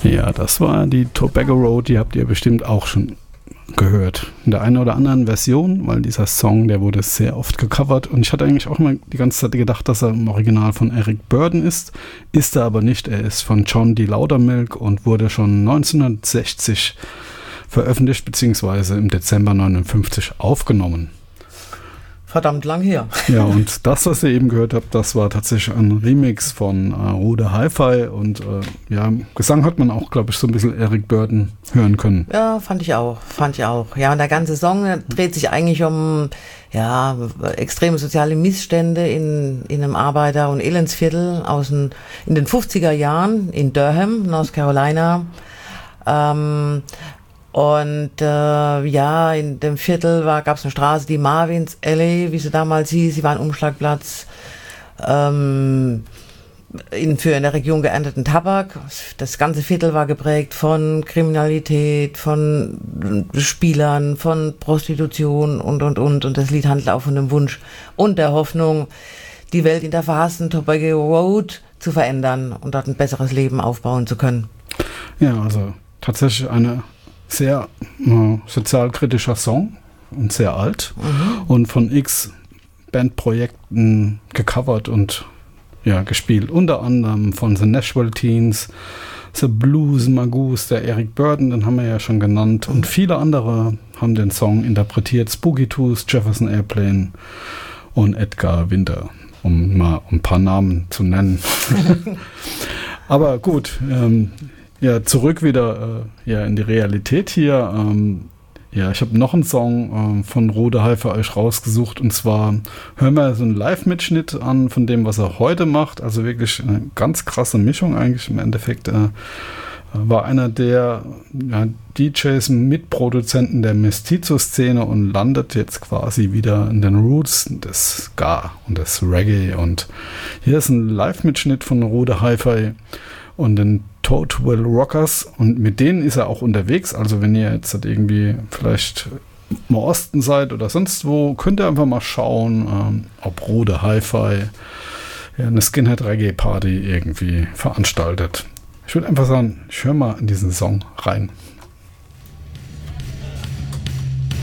Ja, das war die Tobacco Road, die habt ihr bestimmt auch schon gehört. In der einen oder anderen Version, weil dieser Song, der wurde sehr oft gecovert und ich hatte eigentlich auch immer die ganze Zeit gedacht, dass er im Original von Eric Burdon ist er aber nicht. Er ist von John D. Loudermilk und wurde schon 1960 veröffentlicht, beziehungsweise im Dezember 59 aufgenommen. Verdammt lang her. Ja, und das, was ihr eben gehört habt, das war tatsächlich ein Remix von Rude Hi-Fi und ja, Gesang hat man auch, glaube ich, so ein bisschen Eric Burdon hören können. Ja, fand ich auch. Ja, und der ganze Song dreht sich eigentlich um extreme soziale Missstände in einem Arbeiter- und Elendsviertel in den 50er Jahren in Durham, North Carolina. In dem Viertel gab es eine Straße, die Marvins Alley, wie sie damals hieß. Sie war ein Umschlagplatz für in der Region geernteten Tabak. Das ganze Viertel war geprägt von Kriminalität, von Spielern, von Prostitution und. Und das Lied handelt auch von dem Wunsch und der Hoffnung, die Welt in der verhassten Tobacco Road zu verändern und dort ein besseres Leben aufbauen zu können. Ja, also tatsächlich eine sehr sozialkritischer Song und sehr alt und von x Bandprojekten gecovert und ja, gespielt. Unter anderem von The Nashville Teens, The Blues Magoos, der Eric Burdon, den haben wir ja schon genannt und viele andere haben den Song interpretiert. Spooky Tooth, Jefferson Airplane und Edgar Winter, um mal ein paar Namen zu nennen. Aber gut, ja, zurück wieder in die Realität hier. Ich habe noch einen Song von Rude Hi für euch rausgesucht und zwar hören wir so einen Live-Mitschnitt an von dem, was er heute macht. Also wirklich eine ganz krasse Mischung eigentlich im Endeffekt. War einer der DJs, Mitproduzenten der Mestizo-Szene und landet jetzt quasi wieder in den Roots des Ska und des Reggae. Und hier ist ein Live-Mitschnitt von Rude Hi-Fi und den Toadwell Rockers und mit denen ist er auch unterwegs. Also wenn ihr jetzt irgendwie vielleicht im Osten seid oder sonst wo, könnt ihr einfach mal schauen, ob Rude Hi-Fi eine Skinhead-Reggae-Party irgendwie veranstaltet. Ich würde einfach sagen, ich höre mal in diesen Song rein.